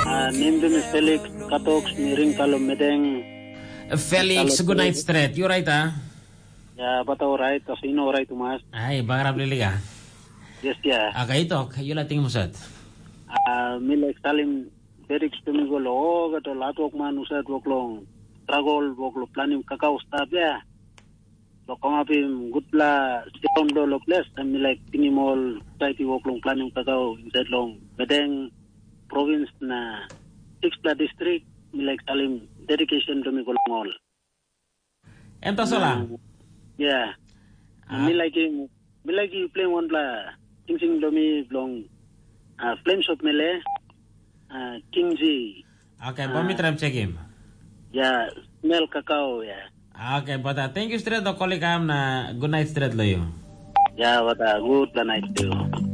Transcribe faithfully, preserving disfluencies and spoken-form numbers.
Uh, name them is Felix Katox Miring Kalum Medeng. Felix, good night straight. You right, ah? Ya, bata right. Kasi ino right umas. Ay, baka rapili ka. Yes, ya. Okay, ito. Yun lating mo sad. Ah, Milek Salim Felix tumigol o gato latok man usad woklong struggle woklo planning kakao stab ya. So kamapim gutla sekondo lo place and Milek tinimol society woklong planning kakao inside long Medeng province na Sixpla district Milek Salim dedication tumigol ngol. Ento sola. Yeah. Milek Milek play one la sing sing domi long Uh, Flames of Mele, uh, King Z. Okay, uh, pamit ram check him. Yeah, Smell Cacao, yeah. Okay, but uh, thank you straight to colleague am na good night straight lo yo. Yeah, but uh, good night to you.